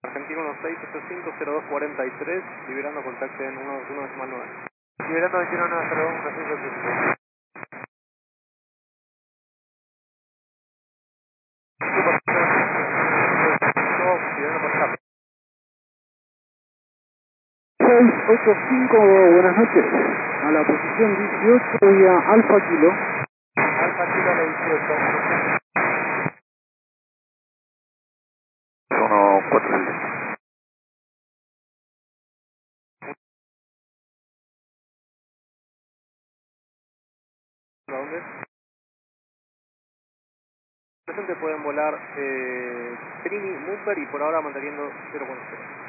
Argentina 1685-0243, liberando contacto en 121.9. Liberando 21.901, 1685. Liberando por SAP. 685, buenas noches. A la posición 18 vía Alfa Kilo. Alfa Kilo de 18. 146. ¿Dónde? Presente pueden volar Trini, Mumper y por ahora manteniendo 0.0.